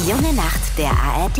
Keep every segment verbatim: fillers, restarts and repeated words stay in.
Die junge Nacht der A R D.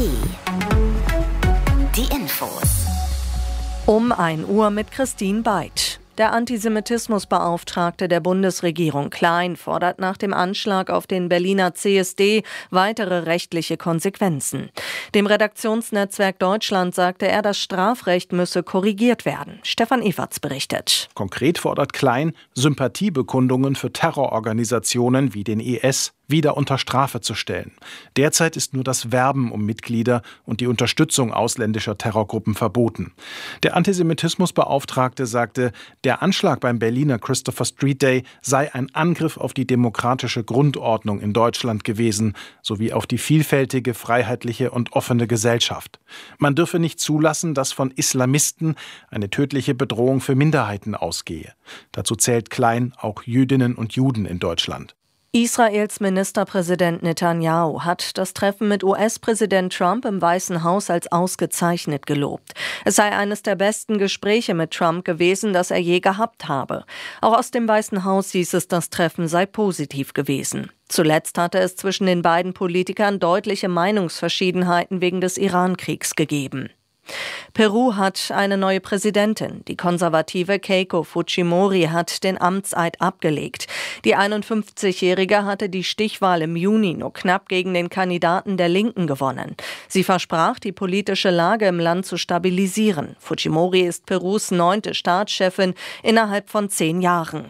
Die Infos. Um ein Uhr mit Christine Beid. Der Antisemitismusbeauftragte der Bundesregierung Klein fordert nach dem Anschlag auf den Berliner C S D weitere rechtliche Konsequenzen. Dem Redaktionsnetzwerk Deutschland sagte er, das Strafrecht müsse korrigiert werden. Stefan Everts berichtet. Konkret fordert Klein, Sympathiebekundungen für Terrororganisationen wie den I S wieder unter Strafe zu stellen. Derzeit ist nur das Werben um Mitglieder und die Unterstützung ausländischer Terrorgruppen verboten. Der Antisemitismusbeauftragte sagte, der Anschlag beim Berliner Christopher Street Day sei ein Angriff auf die demokratische Grundordnung in Deutschland gewesen, sowie auf die vielfältige, freiheitliche und offene Gesellschaft. Man dürfe nicht zulassen, dass von Islamisten eine tödliche Bedrohung für Minderheiten ausgehe. Dazu zählt Klein auch Jüdinnen und Juden in Deutschland. Israels Ministerpräsident Netanyahu hat das Treffen mit U S-Präsident Trump im Weißen Haus als ausgezeichnet gelobt. Es sei eines der besten Gespräche mit Trump gewesen, das er je gehabt habe. Auch aus dem Weißen Haus hieß es, das Treffen sei positiv gewesen. Zuletzt hatte es zwischen den beiden Politikern deutliche Meinungsverschiedenheiten wegen des Iran-Kriegs gegeben. Peru hat eine neue Präsidentin. Die konservative Keiko Fujimori hat den Amtseid abgelegt. Die einundfünfzigjährige hatte die Stichwahl im Juni nur knapp gegen den Kandidaten der Linken gewonnen. Sie versprach, die politische Lage im Land zu stabilisieren. Fujimori ist Perus neunte Staatschefin innerhalb von zehn Jahren.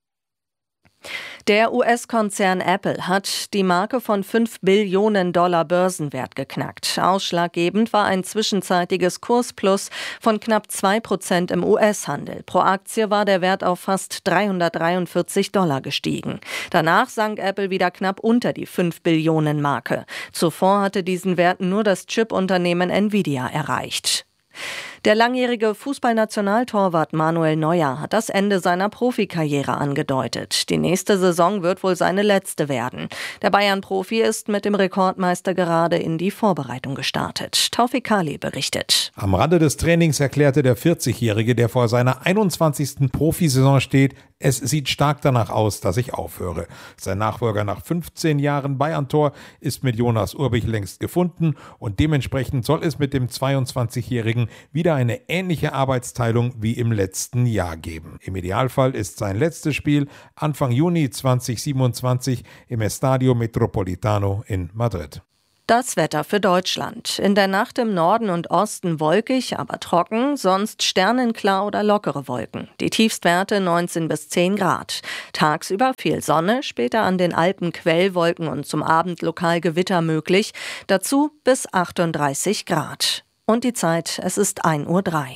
Der U S-Konzern Apple hat die Marke von fünf Billionen Dollar Börsenwert geknackt. Ausschlaggebend war ein zwischenzeitiges Kursplus von knapp zwei Prozent im U S-Handel. Pro Aktie war der Wert auf fast dreihundertdreiundvierzig Dollar gestiegen. Danach sank Apple wieder knapp unter die fünf Billionen Marke. Zuvor hatte diesen Wert nur das Chip-Unternehmen Nvidia erreicht. Der langjährige Fußballnationaltorwart Manuel Neuer hat das Ende seiner Profikarriere angedeutet. Die nächste Saison wird wohl seine letzte werden. Der Bayern-Profi ist mit dem Rekordmeister gerade in die Vorbereitung gestartet. Taufik Kali berichtet. Am Rande des Trainings erklärte der vierzigjährige, der vor seiner einundzwanzigsten Profisaison steht, es sieht stark danach aus, dass ich aufhöre. Sein Nachfolger nach fünfzehn Jahren Bayern-Tor ist mit Jonas Urbich längst gefunden und dementsprechend soll es mit dem zweiundzwanzigjährigen wieder eine ähnliche Arbeitsteilung wie im letzten Jahr geben. Im Idealfall ist sein letztes Spiel Anfang Juni zweitausendsiebenundzwanzig im Estadio Metropolitano in Madrid. Das Wetter für Deutschland. In der Nacht im Norden und Osten wolkig, aber trocken, sonst sternenklar oder lockere Wolken. Die Tiefstwerte neunzehn bis zehn Grad. Tagsüber viel Sonne, später an den Alpen Quellwolken und zum Abend lokal Gewitter möglich. Dazu bis achtunddreißig Grad. Und die Zeit, es ist ein Uhr drei.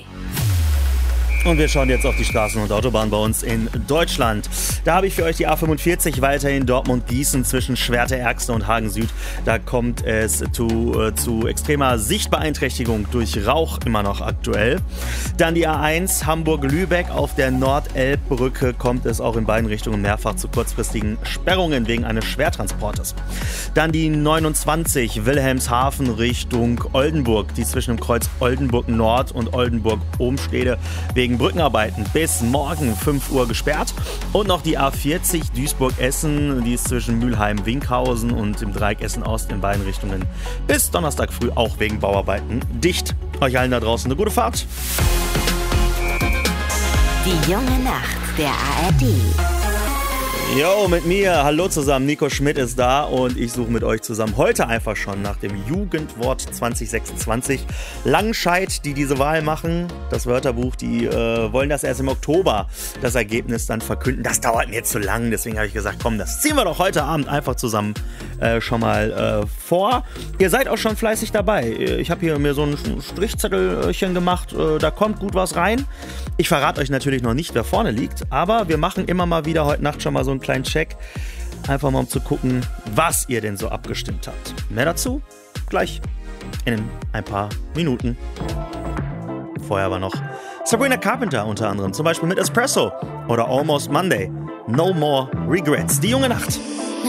Und wir schauen jetzt auf die Straßen und Autobahnen bei uns in Deutschland. Da habe ich für euch die A fünfundvierzig weiterhin Dortmund-Gießen zwischen Schwerte-Erxne und Hagen-Süd. Da kommt es zu, äh, zu extremer Sichtbeeinträchtigung durch Rauch immer noch aktuell. Dann die A eins Hamburg-Lübeck. Auf der Nordelbbrücke kommt es auch in beiden Richtungen mehrfach zu kurzfristigen Sperrungen wegen eines Schwertransportes. Dann die neunundzwanzig Wilhelmshaven Richtung Oldenburg, die zwischen dem Kreuz Oldenburg Nord und Oldenburg Ohmstede wegen Brückenarbeiten bis morgen fünf Uhr gesperrt. Und noch die A vierzig Duisburg-Essen, die ist zwischen Mülheim-Winkhausen und dem Dreieck Essen-Ost in beiden Richtungen bis Donnerstag früh auch wegen Bauarbeiten dicht. Euch allen da draußen eine gute Fahrt. Die junge Nacht der A R D. Jo, mit mir. Hallo zusammen. Nico Schmidt ist da und ich suche mit euch zusammen heute einfach schon nach dem Jugendwort zwanzig sechsundzwanzig. Langscheid, die diese Wahl machen, das Wörterbuch, die äh, wollen das erst im Oktober das Ergebnis dann verkünden. Das dauert mir zu lang, deswegen habe ich gesagt, komm, das ziehen wir doch heute Abend einfach zusammen äh, schon mal äh, vor. Ihr seid auch schon fleißig dabei. Ich habe hier mir so ein Strichzettelchen gemacht, äh, da kommt gut was rein. Ich verrate euch natürlich noch nicht, wer vorne liegt, aber wir machen immer mal wieder heute Nacht schon mal so einen kleinen Check. Einfach mal um zu gucken, was ihr denn so abgestimmt habt. Mehr dazu gleich in ein paar Minuten. Vorher aber noch Sabrina Carpenter unter anderem, zum Beispiel mit Espresso oder Almost Monday. No More Regrets. Die junge Nacht.